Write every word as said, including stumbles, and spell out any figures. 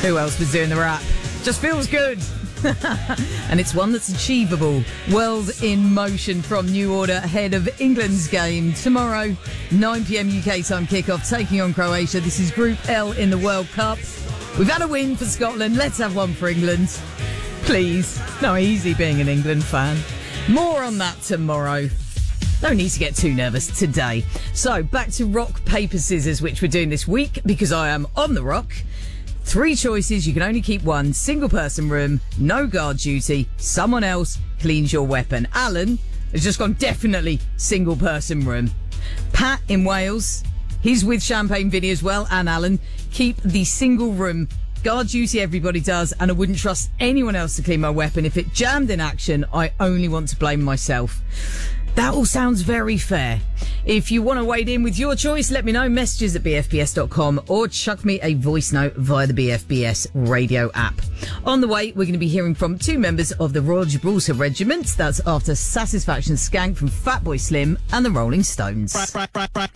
Who else was doing the rap? Just feels good. And it's one that's achievable. World in motion from New Order ahead of England's game tomorrow, nine p.m. U K time kickoff, taking on Croatia. This is Group L in the World Cup. We've had a win for Scotland. Let's have one for England. Please. Not easy being an England fan. More on that tomorrow. No need to get too nervous today. So, back to rock, paper, scissors, which we're doing this week because I am on the rock. Three choices, you can only keep one. Single person room, no guard duty, someone else cleans your weapon. Alan has just gone definitely single person room. Pat in Wales, he's with Champagne Vinny as well, and Alan, keep the single room. Guard duty everybody does, and I wouldn't trust anyone else to clean my weapon. If it jammed in action, I only want to blame myself. That all sounds very fair. If you want to wade in with your choice, let me know. Messages at b f b s dot com or chuck me a voice note via the B F B S radio app. On the way, we're going to be hearing from two members of the Royal Gibraltar Regiment. That's after Satisfaction Skank from Fatboy Slim and the Rolling Stones.